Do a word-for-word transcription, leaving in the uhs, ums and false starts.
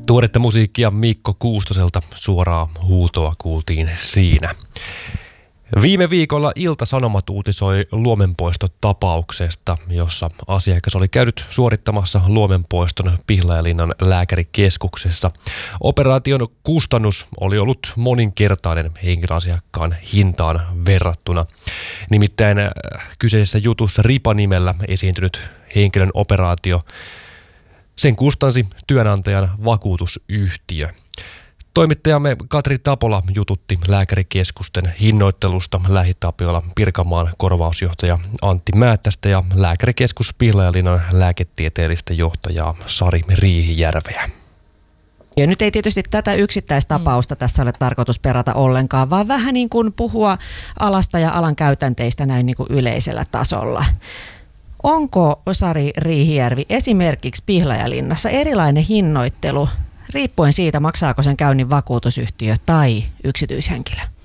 Tuoretta musiikkia Mikko Kuustoselta, suoraa huutoa kuultiin siinä. Viime viikolla Ilta-Sanomat uutisoi Luomenpoistotapauksesta, jossa asiakas oli käynyt suorittamassa Luomenpoiston Pihlajalinnan lääkärikeskuksessa. Operaation kustannus oli ollut moninkertainen henkilöasiakkaan hintaan verrattuna. Nimittäin kyseisessä jutussa Ripa-nimellä esiintynyt henkilön operaatio, sen kustansi työnantajan vakuutusyhtiö. Toimittajamme Katri Tapola jututti lääkärikeskusten hinnoittelusta Lähi-Tapiola Pirkanmaan korvausjohtaja Antti Määttästä ja lääkärikeskus Pihlajalinnan lääketieteellistä johtajaa Sari Riihijärveä. Ja nyt ei tietysti tätä yksittäistapausta tässä ole tarkoitus perata ollenkaan, vaan vähän niin kuin puhua alasta ja alan käytänteistä näin niin kuin yleisellä tasolla. Onko, Sari Riihijärvi, esimerkiksi Pihlajalinnassa erilainen hinnoittelu riippuen siitä, maksaako sen käynnin vakuutusyhtiö tai yksityishenkilö?